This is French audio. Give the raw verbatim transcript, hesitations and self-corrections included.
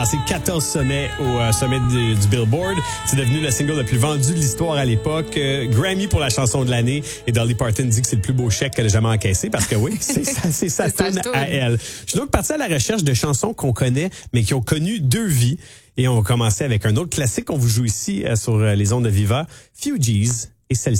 C'est quatorze sommets au euh, sommet du, du Billboard. C'est devenu le single le plus vendu de l'histoire à l'époque. Euh, Grammy pour la chanson de l'année. Et Dolly Parton dit que c'est le plus beau chèque qu'elle a jamais encaissé parce que oui, c'est sa, c'est sa tune à elle. Je suis donc parti à la recherche de chansons qu'on connaît, mais qui ont connu deux vies. Et on va commencer avec un autre classique qu'on vous joue ici euh, sur les ondes de Viva, Fugees et celle-ci.